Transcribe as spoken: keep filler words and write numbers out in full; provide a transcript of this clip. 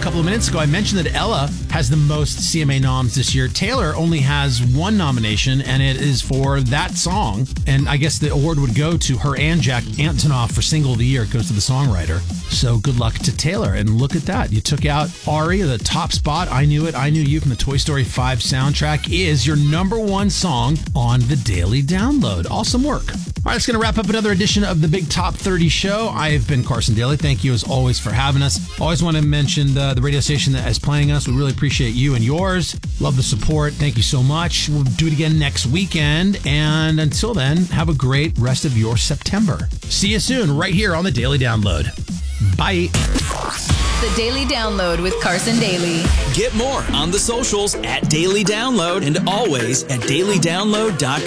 couple of minutes ago, I mentioned that Ella has the most C M A noms this year. Taylor only has one nomination, and it is for that song. And I guess the award would go to her and Jack Antonoff for Single of the Year. It goes to the songwriter. So good luck to Taylor. And look at that. You took out Ari, the top spot. I Knew It, I Knew You from the Toy Story five soundtrack is your number one song on the Daily Download. Awesome work. All right, that's going to wrap up another edition of the Big Top thirty Show. I have been Carson Daly. Thank you, as always, for having us. Always want to mention the, the radio station that is playing us. We really appreciate you and yours. Love the support. Thank you so much. We'll do it again next weekend. And until then, have a great rest of your September. See you soon, right here on the Daily Download. Bye. The Daily Download with Carson Daly. Get more on the socials at Daily Download and always at daily download dot com.